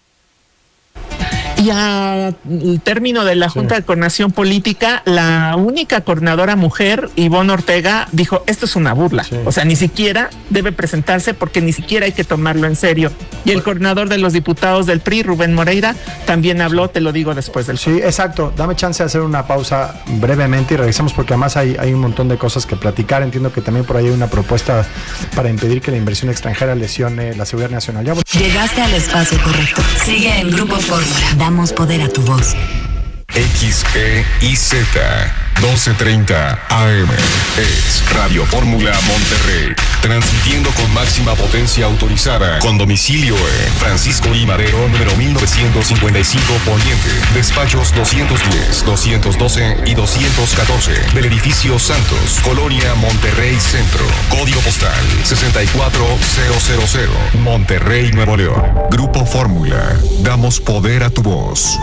Y al término de la Junta sí. de Coordinación Política, la única coordinadora mujer, Ivonne Ortega, dijo, esto es una burla. Sí. O sea, ni siquiera debe presentarse porque ni siquiera hay que tomarlo en serio. Y el coordinador de los diputados del P R I, Rubén Moreira, también habló, te lo digo después del... Sí, exacto. Dame chance de hacer una pausa brevemente y regresamos porque además hay, hay un montón de cosas que platicar. Entiendo que también por ahí hay una propuesta para impedir que la inversión extranjera lesione la seguridad nacional. Ya... Llegaste al espacio correcto. Sigue en Grupo Fórmula. Damos poder a tu voz. X E I Z doce treinta A M es Radio Fórmula Monterrey, transmitiendo con máxima potencia autorizada, con domicilio en Francisco I. Madero, número mil novecientos cincuenta y cinco Poniente, despachos doscientos diez, doscientos doce y doscientos catorce, del edificio Santos, Colonia Monterrey Centro, código postal sesenta y cuatro mil, Monterrey, Nuevo León. Grupo Fórmula, damos poder a tu voz.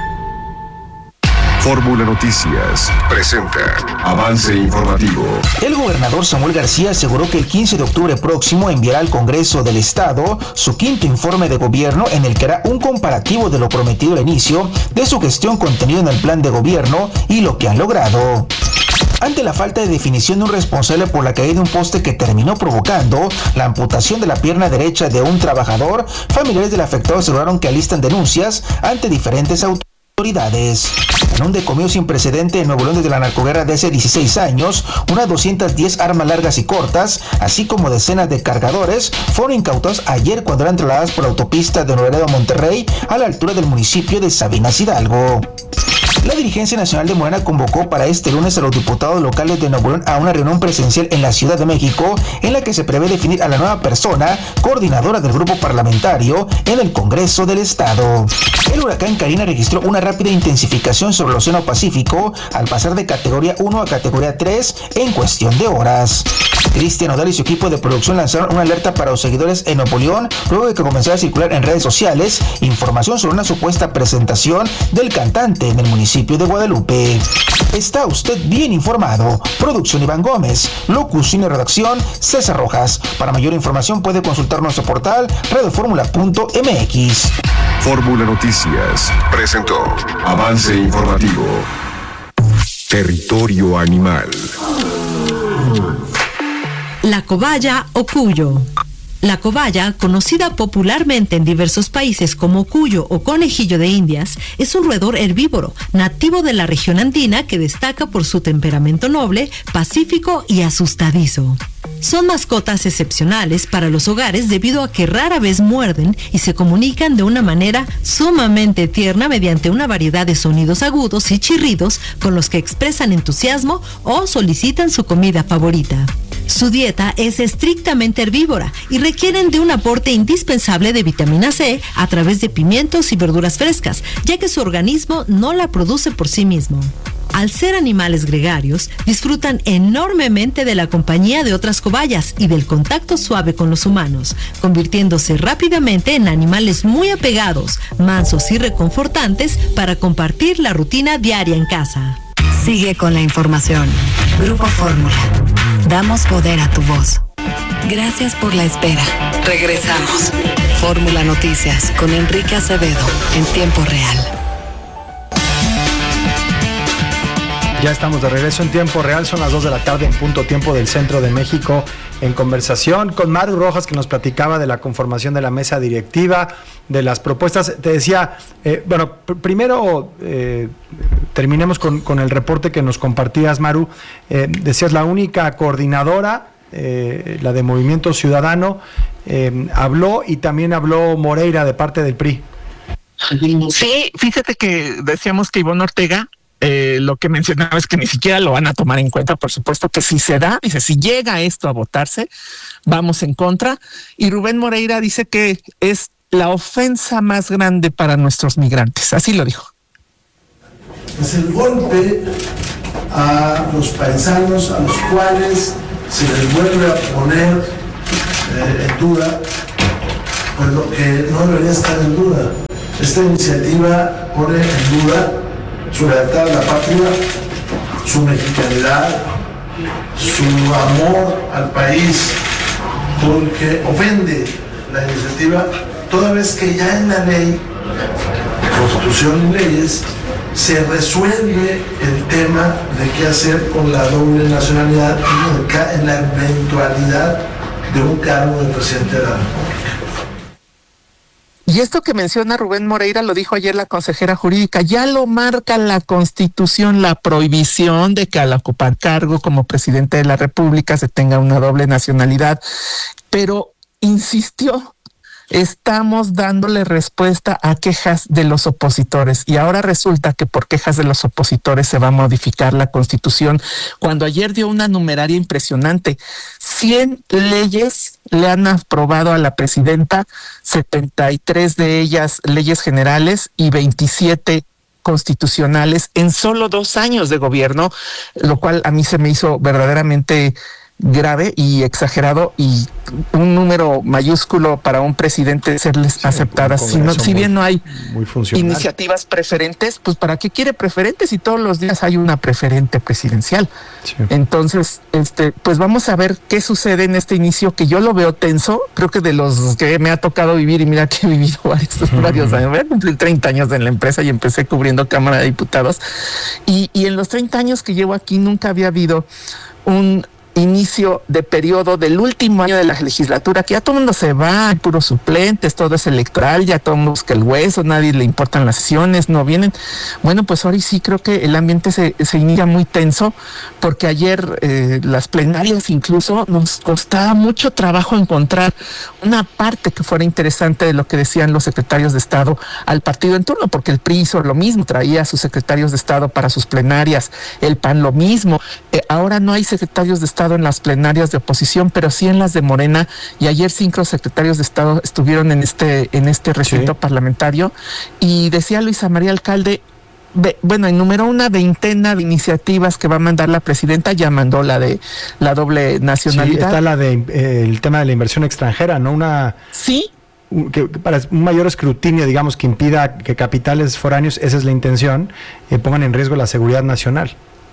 Fórmula Noticias presenta avance informativo. El gobernador Samuel García aseguró que el quince de octubre próximo enviará al Congreso del Estado su quinto informe de gobierno en el que hará un comparativo de lo prometido al inicio de su gestión contenido en el plan de gobierno y lo que han logrado. Ante la falta de definición de un responsable por la caída de un poste que terminó provocando la amputación de la pierna derecha de un trabajador, familiares del afectado aseguraron que alistan denuncias ante diferentes autoridades. Autoridades. En un decomiso sin precedente en Nuevo León desde la narcoguerra de hace dieciséis años, unas doscientas diez armas largas y cortas, así como decenas de cargadores, fueron incautados ayer cuando eran trasladadas por la autopista de Nuevo Laredo a Monterrey, a la altura del municipio de Sabinas Hidalgo. La dirigencia nacional de Morena convocó para este lunes a los diputados locales de Nuevo León a una reunión presencial en la Ciudad de México, en la que se prevé definir a la nueva persona coordinadora del grupo parlamentario en el Congreso del Estado. El huracán Karina registró una rápida intensificación sobre el Océano Pacífico al pasar de categoría uno a categoría tres en cuestión de horas. Cristian Nodal y su equipo de producción lanzaron una alerta para los seguidores en Nuevo León luego de que comenzara a circular en redes sociales información sobre una supuesta presentación del cantante en el municipio de Guadalupe. Está usted bien informado. Producción Iván Gómez, locución y redacción César Rojas. Para mayor información puede consultar nuestro portal radioformula punto m x. Fórmula Noticias presentó avance informativo. Territorio animal. La cobaya o cuyo. La cobaya, conocida popularmente en diversos países como cuyo o conejillo de Indias, es un roedor herbívoro nativo de la región andina que destaca por su temperamento noble, pacífico y asustadizo. Son mascotas excepcionales para los hogares debido a que rara vez muerden y se comunican de una manera sumamente tierna mediante una variedad de sonidos agudos y chirridos con los que expresan entusiasmo o solicitan su comida favorita. Su dieta es estrictamente herbívora y requieren de un aporte indispensable de vitamina C a través de pimientos y verduras frescas, ya que su organismo no la produce por sí mismo. Al ser animales gregarios, disfrutan enormemente de la compañía de otras cobayas y del contacto suave con los humanos, convirtiéndose rápidamente en animales muy apegados, mansos y reconfortantes para compartir la rutina diaria en casa. Sigue con la información. Grupo Fórmula. Damos poder a tu voz. Gracias por la espera. Regresamos. Fórmula Noticias con Enrique Acevedo en tiempo real. Ya estamos de regreso en tiempo real, son las dos de la tarde en punto tiempo del centro de México, en conversación con Maru Rojas, que nos platicaba de la conformación de la mesa directiva, de las propuestas. Te decía, eh, bueno, pr- primero eh, terminemos con, con el reporte que nos compartías, Maru. Eh, decías, la única coordinadora, eh, la de Movimiento Ciudadano, eh, habló, y también habló Moreira de parte del P R I. Sí, fíjate que decíamos que Ivonne Ortega, Eh, lo que mencionaba es que ni siquiera lo van a tomar en cuenta. Por supuesto que si se da, dice, si llega esto a votarse, vamos en contra. Y Rubén Moreira dice que es la ofensa más grande para nuestros migrantes. Así lo dijo. Es el golpe a los paisanos a los cuales se les vuelve a poner eh, en duda, pues lo que no debería estar en duda. Esta iniciativa pone en duda su lealtad a la patria, su mexicanidad, su amor al país, porque ofende la iniciativa, toda vez que ya en la ley, Constitución y leyes, se resuelve el tema de qué hacer con la doble nacionalidad en la eventualidad de un cargo de presidente de la República. Y esto que menciona Rubén Moreira lo dijo ayer la consejera jurídica, ya lo marca la Constitución, la prohibición de que al ocupar cargo como presidente de la República se tenga una doble nacionalidad, pero insistió, estamos dándole respuesta a quejas de los opositores, y ahora resulta que por quejas de los opositores se va a modificar la Constitución, cuando ayer dio una numeraria impresionante. cien leyes le han aprobado a la presidenta, setenta y tres de ellas leyes generales y veintisiete constitucionales en solo dos años de gobierno, lo cual a mí se me hizo verdaderamente grave y exagerado, y un número mayúsculo para un presidente serles sí, aceptadas. Si, no, si bien no hay iniciativas preferentes, pues ¿para qué quiere preferentes si todos los días hay una preferente presidencial? Sí. Entonces, este, pues vamos a ver qué sucede en este inicio, que yo lo veo tenso. Creo que de los que me ha tocado vivir, y mira que he vivido varios, uh-huh. varios años, voy a cumplir treinta años en la empresa y empecé cubriendo Cámara de Diputados, y, y en los treinta años que llevo aquí nunca había habido un inicio de periodo del último año de la legislatura, que ya todo el mundo se va, hay puros suplentes, todo es electoral, ya todo el mundo busca el hueso, nadie le importan las sesiones, no vienen. Bueno, pues ahora sí creo que el ambiente se, se inicia muy tenso, porque ayer eh, las plenarias incluso nos costaba mucho trabajo encontrar una parte que fuera interesante de lo que decían los secretarios de Estado al partido en turno, porque el P R I hizo lo mismo, traía a sus secretarios de Estado para sus plenarias, el P A N lo mismo. Eh, ahora no hay secretarios de Estado en las plenarias de oposición, pero sí en las de Morena, y ayer cinco secretarios de Estado estuvieron en este en este recinto sí. parlamentario, y decía Luisa María Alcalde, ve, bueno, enumeró una veintena de iniciativas que va a mandar la presidenta, ya mandó la de la doble nacionalidad. Sí, está la de eh, el tema de la inversión extranjera, ¿no? Una sí. Que, que para un mayor escrutinio, digamos, que impida que capitales foráneos, esa es la intención, eh, pongan en riesgo la seguridad nacional.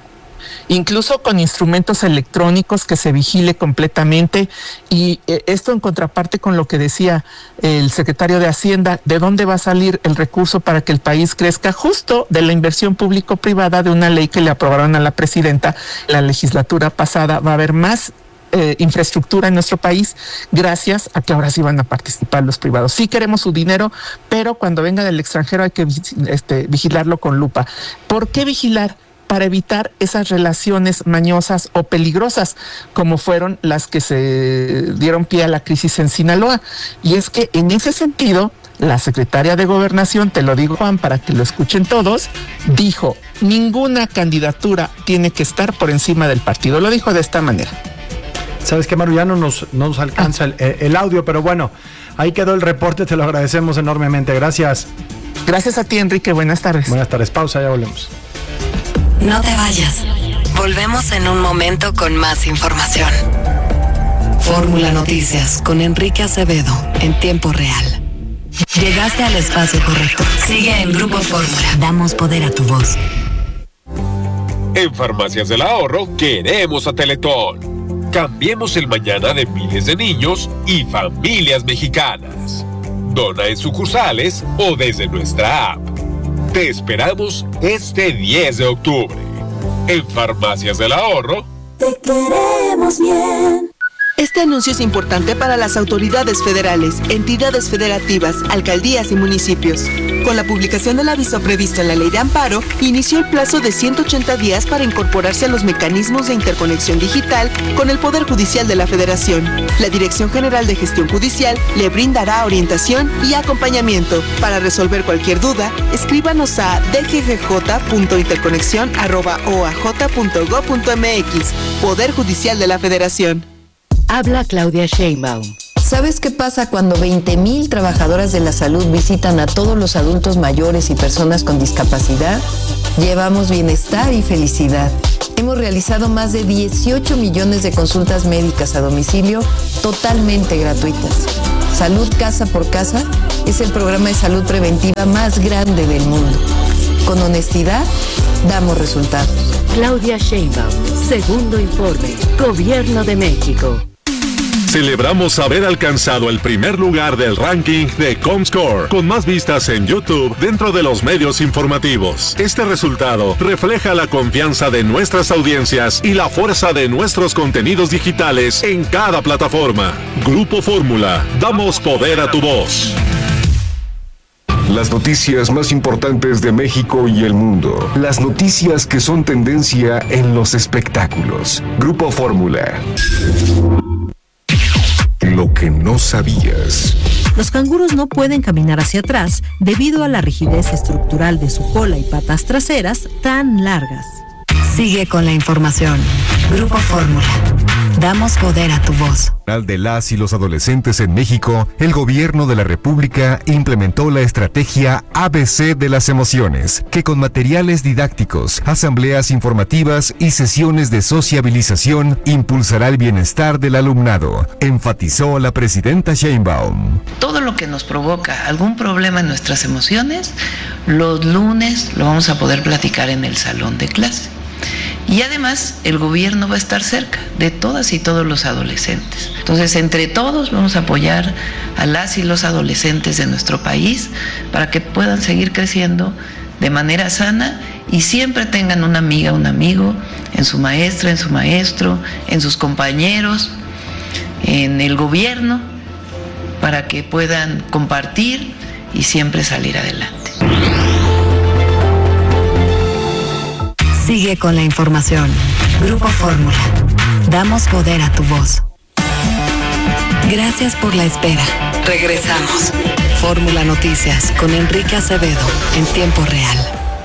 Incluso con instrumentos electrónicos, que se vigile completamente, y eh, esto en contraparte con lo que decía el secretario de Hacienda, ¿de dónde va a salir el recurso para que el país crezca? Justo de la inversión público-privada, de una ley que le aprobaron a la presidenta la legislatura pasada. Va a haber más Eh, infraestructura en nuestro país gracias a que ahora sí van a participar los privados. Sí queremos su dinero, pero cuando venga del extranjero hay que este, vigilarlo con lupa. ¿Por qué vigilar? Para evitar esas relaciones mañosas o peligrosas, como fueron las que se dieron pie a la crisis en Sinaloa. Y es que en ese sentido, la secretaria de Gobernación, te lo digo, Juan, para que lo escuchen todos, dijo, ninguna candidatura tiene que estar por encima del partido. Lo dijo de esta manera. Sabes que, Maru, ya no nos, no nos alcanza el, el audio, pero bueno, ahí quedó el reporte, te lo agradecemos enormemente. Gracias. Gracias a ti, Enrique. Buenas tardes. Buenas tardes. Pausa, ya volvemos. No te vayas. Volvemos en un momento con más información. Fórmula Noticias con Enrique Acevedo en tiempo real. Llegaste al espacio correcto. Sigue en Grupo Fórmula. Damos poder a tu voz. En Farmacias del Ahorro queremos a Teletón. Cambiemos el mañana de miles de niños y familias mexicanas. Dona en sucursales o desde nuestra app. Te esperamos este diez de octubre. En Farmacias del Ahorro. Te queremos bien. Este anuncio es importante para las autoridades federales, entidades federativas, alcaldías y municipios. Con la publicación del aviso previsto en la Ley de Amparo, inició el plazo de ciento ochenta días para incorporarse a los mecanismos de interconexión digital con el Poder Judicial de la Federación. La Dirección General de Gestión Judicial le brindará orientación y acompañamiento. Para resolver cualquier duda, escríbanos a d g g j punto interconexión arroba o a j punto gob punto m x. Poder Judicial de la Federación. Habla Claudia Sheinbaum. ¿Sabes qué pasa cuando veinte mil trabajadoras de la salud visitan a todos los adultos mayores y personas con discapacidad? Llevamos bienestar y felicidad. Hemos realizado más de dieciocho millones de consultas médicas a domicilio totalmente gratuitas. Salud Casa por Casa es el programa de salud preventiva más grande del mundo. Con honestidad, damos resultados. Claudia Sheinbaum, segundo informe, Gobierno de México. Celebramos haber alcanzado el primer lugar del ranking de Comscore, con más vistas en YouTube dentro de los medios informativos. Este resultado refleja la confianza de nuestras audiencias y la fuerza de nuestros contenidos digitales en cada plataforma. Grupo Fórmula, damos poder a tu voz. Las noticias más importantes de México y el mundo. Las noticias que son tendencia en los espectáculos. Grupo Fórmula. Lo que no sabías. Los canguros no pueden caminar hacia atrás debido a la rigidez estructural de su cola y patas traseras tan largas. Sigue con la información. Grupo Fórmula. Damos poder a tu voz. De las y los adolescentes en México, el gobierno de la República implementó la estrategia A B C de las emociones, que con materiales didácticos, asambleas informativas y sesiones de sociabilización impulsará el bienestar del alumnado, enfatizó la presidenta Sheinbaum. Todo lo que nos provoca algún problema en nuestras emociones, los lunes lo vamos a poder platicar en el salón de clase. Y además el gobierno va a estar cerca de todas y todos los adolescentes. Entonces, entre todos vamos a apoyar a las y los adolescentes de nuestro país para que puedan seguir creciendo de manera sana y siempre tengan una amiga, un amigo, en su maestra, en su maestro, en sus compañeros, en el gobierno, para que puedan compartir y siempre salir adelante. Sigue con la información. Grupo Fórmula. Damos poder a tu voz. Gracias por la espera. Regresamos. Fórmula Noticias con Enrique Acevedo en tiempo real.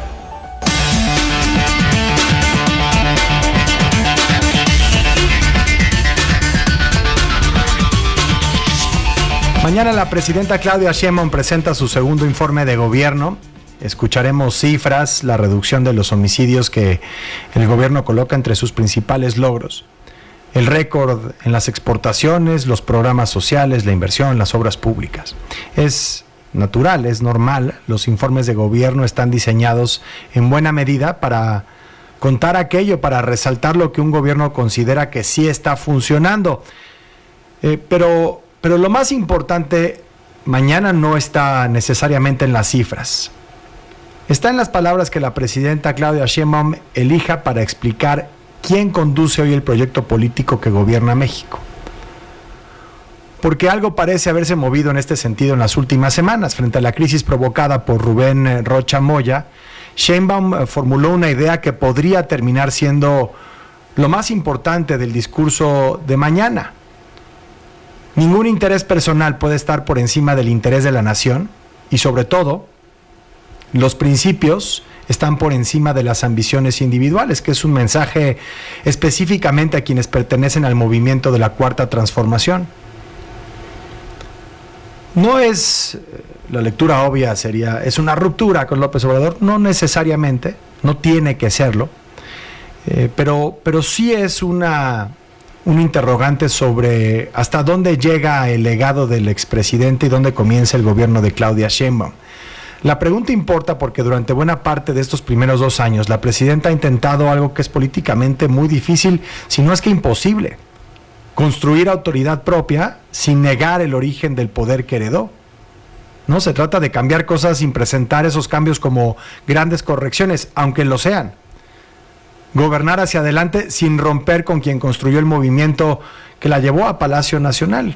Mañana la presidenta Claudia Sheinbaum presenta su segundo informe de gobierno. Escucharemos cifras, la reducción de los homicidios que el gobierno coloca entre sus principales logros. El récord en las exportaciones, los programas sociales, la inversión, las obras públicas. Es natural, es normal. Los informes de gobierno están diseñados en buena medida para contar aquello, para resaltar lo que un gobierno considera que sí está funcionando. Eh, pero, pero lo más importante mañana no está necesariamente en las cifras. Está en las palabras que la presidenta Claudia Sheinbaum elija para explicar quién conduce hoy el proyecto político que gobierna México. Porque algo parece haberse movido en este sentido en las últimas semanas. Frente a la crisis provocada por Rubén Rocha Moya, Sheinbaum formuló una idea que podría terminar siendo lo más importante del discurso de mañana. Ningún interés personal puede estar por encima del interés de la nación y, sobre todo, los principios están por encima de las ambiciones individuales, que es un mensaje específicamente a quienes pertenecen al movimiento de la Cuarta Transformación. No es, la lectura obvia sería, es una ruptura con López Obrador, no necesariamente, no tiene que serlo, Eh, pero, pero sí es una, un interrogante sobre hasta dónde llega el legado del expresidente y dónde comienza el gobierno de Claudia Sheinbaum. La pregunta importa porque durante buena parte de estos primeros dos años la presidenta ha intentado algo que es políticamente muy difícil, si no es que imposible: construir autoridad propia sin negar el origen del poder que heredó. No se trata de cambiar cosas sin presentar esos cambios como grandes correcciones, aunque lo sean. Gobernar hacia adelante sin romper con quien construyó el movimiento que la llevó a Palacio Nacional.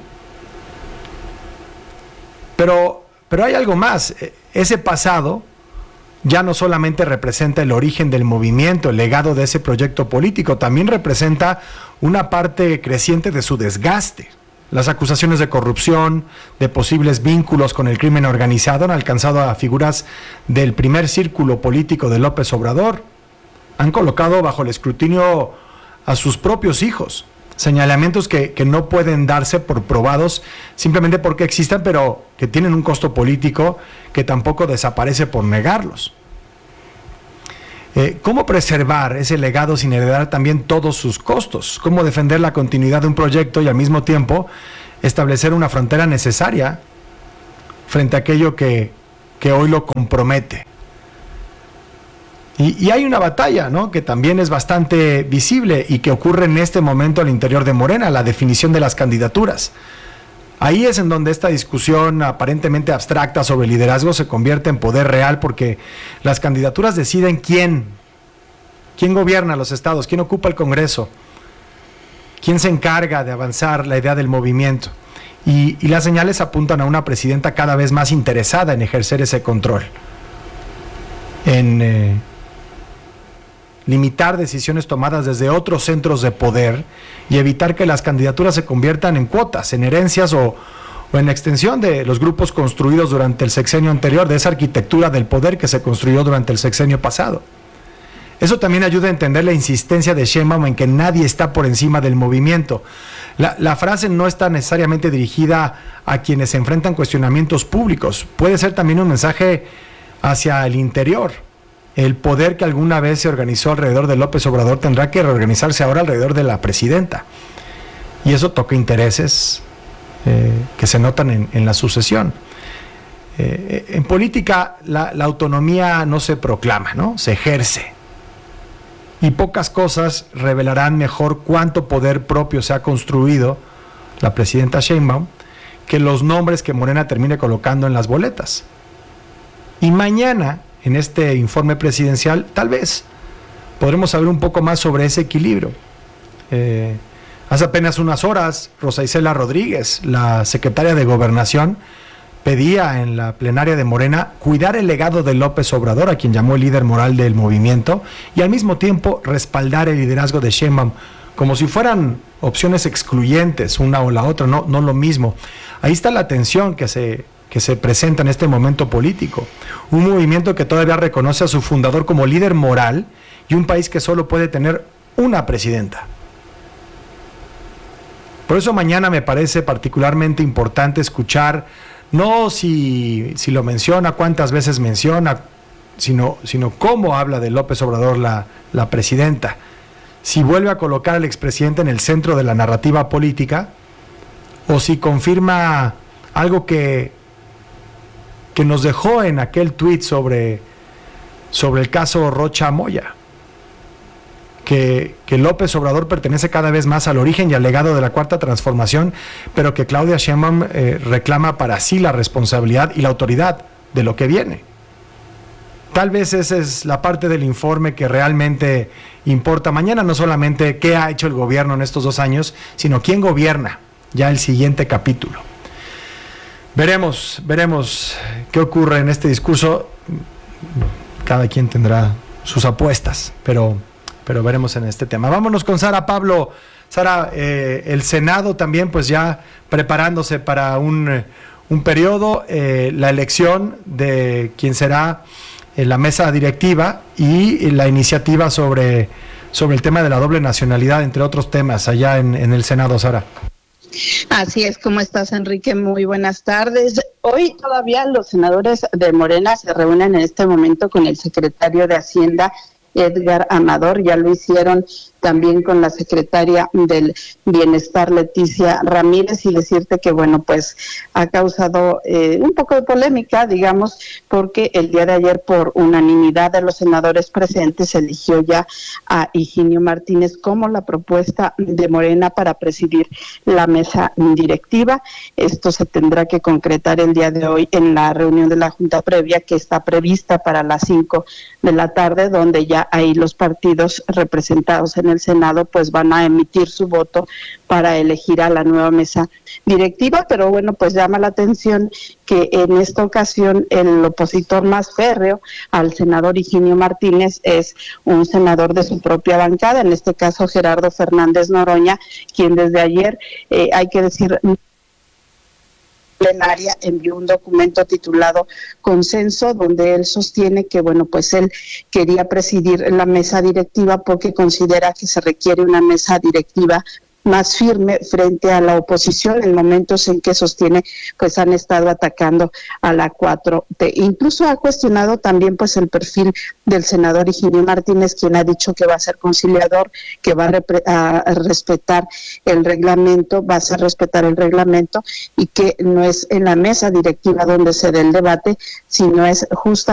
Pero, pero hay algo más. Ese pasado ya no solamente representa el origen del movimiento, el legado de ese proyecto político, también representa una parte creciente de su desgaste. Las acusaciones de corrupción, de posibles vínculos con el crimen organizado han alcanzado a figuras del primer círculo político de López Obrador. Han colocado bajo el escrutinio a sus propios hijos. Señalamientos que, que no pueden darse por probados simplemente porque existan, pero que tienen un costo político que tampoco desaparece por negarlos. Eh, ¿Cómo preservar ese legado sin heredar también todos sus costos? ¿Cómo defender la continuidad de un proyecto y al mismo tiempo establecer una frontera necesaria frente a aquello que, que hoy lo compromete? Y, y hay una batalla, ¿no?, que también es bastante visible y que ocurre en este momento al interior de Morena, la definición de las candidaturas. Ahí es en donde esta discusión aparentemente abstracta sobre liderazgo se convierte en poder real, porque las candidaturas deciden quién, quién gobierna los estados, quién ocupa el Congreso, quién se encarga de avanzar la idea del movimiento. Y, y las señales apuntan a una presidenta cada vez más interesada en ejercer ese control, en eh, limitar decisiones tomadas desde otros centros de poder y evitar que las candidaturas se conviertan en cuotas, en herencias o, o en extensión de los grupos construidos durante el sexenio anterior, de esa arquitectura del poder que se construyó durante el sexenio pasado. Eso también ayuda a entender la insistencia de Sheinbaum en que nadie está por encima del movimiento. La, la frase no está necesariamente dirigida a quienes enfrentan cuestionamientos públicos, puede ser también un mensaje hacia el interior. El poder que alguna vez se organizó alrededor de López Obrador tendrá que reorganizarse ahora alrededor de la presidenta. Y eso toca intereses eh, que se notan en, en la sucesión. Eh, en política la, la autonomía no se proclama, ¿no?, se ejerce. Y pocas cosas revelarán mejor cuánto poder propio se ha construido la presidenta Sheinbaum que los nombres que Morena termine colocando en las boletas. Y mañana, en este informe presidencial, tal vez podremos saber un poco más sobre ese equilibrio. Eh, hace apenas unas horas, Rosa Isela Rodríguez, la secretaria de Gobernación, pedía en la plenaria de Morena cuidar el legado de López Obrador, a quien llamó el líder moral del movimiento, y al mismo tiempo respaldar el liderazgo de Sheinbaum, como si fueran opciones excluyentes, una o la otra, no, no lo mismo. Ahí está la tensión que se... que se presenta en este momento político. Un movimiento que todavía reconoce a su fundador como líder moral y un país que solo puede tener una presidenta. Por eso mañana me parece particularmente importante escuchar, no si, si lo menciona, cuántas veces menciona, sino, sino cómo habla de López Obrador la, la presidenta. Si vuelve a colocar al expresidente en el centro de la narrativa política, o si confirma algo que que nos dejó en aquel tuit sobre, sobre el caso Rocha Moya, que, que López Obrador pertenece cada vez más al origen y al legado de la Cuarta Transformación, pero que Claudia Sheinbaum eh, reclama para sí la responsabilidad y la autoridad de lo que viene. Tal vez esa es la parte del informe que realmente importa mañana, no solamente qué ha hecho el gobierno en estos dos años, sino quién gobierna ya el siguiente capítulo. Veremos, veremos qué ocurre en este discurso. Cada quien tendrá sus apuestas, pero, pero veremos en este tema. Vámonos con Sara Pablo. Sara, eh, el Senado también pues ya preparándose para un, un periodo, eh, la elección de quien será eh, la mesa directiva y la iniciativa sobre, sobre el tema de la doble nacionalidad, entre otros temas, allá en, en el Senado, Sara. Así es, ¿cómo estás, Enrique? Muy buenas tardes. Hoy todavía los senadores de Morena se reúnen en este momento con el secretario de Hacienda, Edgar Amador, ya lo hicieron también con la secretaria del Bienestar, Leticia Ramírez, y decirte que, bueno, pues ha causado eh, un poco de polémica, digamos, porque el día de ayer, por unanimidad de los senadores presentes, se eligió ya a Higinio Martínez como la propuesta de Morena para presidir la mesa directiva. Esto se tendrá que concretar el día de hoy en la reunión de la Junta previa, que está prevista para las cinco de la tarde, donde ya ahí los partidos representados en el Senado pues van a emitir su voto para elegir a la nueva mesa directiva. Pero bueno, pues llama la atención que en esta ocasión el opositor más férreo al senador Higinio Martínez es un senador de su propia bancada, en este caso Gerardo Fernández Noroña, quien desde ayer, eh, hay que decir, plenaria envió un documento titulado Consenso, donde él sostiene que, bueno, pues él quería presidir la mesa directiva porque considera que se requiere una mesa directiva más firme frente a la oposición en momentos en que sostiene pues han estado atacando a la cuatro T. Incluso ha cuestionado también pues el perfil del senador Higinio Martínez, quien ha dicho que va a ser conciliador, que va a, repre- a respetar el reglamento, va a hacer respetar el reglamento, y que no es en la mesa directiva donde se dé el debate, sino es justamente